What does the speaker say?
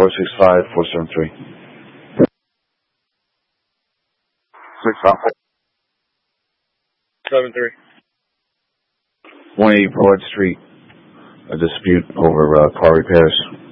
465-473. 6-5-4-7-3. 180 Broad Street. A dispute over car repairs.